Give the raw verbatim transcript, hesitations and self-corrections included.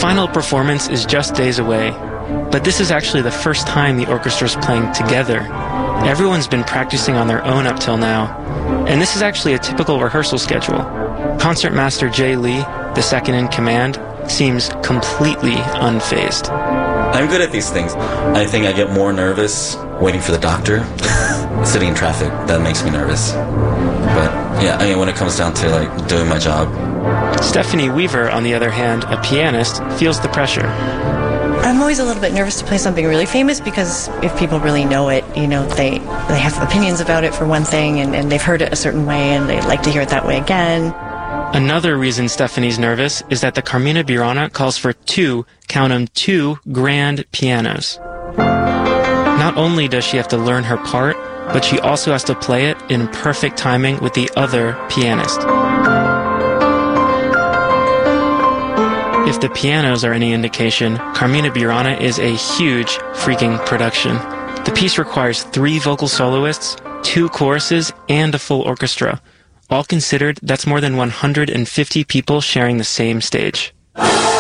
final performance is just days away, but this is actually the first time the orchestra's playing together. Everyone's been practicing on their own up till now, and this is actually a typical rehearsal schedule. Concertmaster Jay Lee, the second in command, seems completely unfazed. I'm good at these things. I think I get more nervous waiting for the doctor. Sitting in traffic, that makes me nervous. But yeah, I mean, when it comes down to like doing my job. Stephanie Weaver, on the other hand, a pianist, feels the pressure. I'm always a little bit nervous to play something really famous because if people really know it, you know, they they have opinions about it for one thing, and, and they've heard it a certain way and they'd like to hear it that way again. Another reason Stephanie's nervous is that the Carmina Burana calls for two, count 'em, two grand pianos. Not only does she have to learn her part, but she also has to play it in perfect timing with the other pianist. If the pianos are any indication, Carmina Burana is a huge freaking production. The piece requires three vocal soloists, two choruses, and a full orchestra. All considered, that's more than one hundred fifty people sharing the same stage.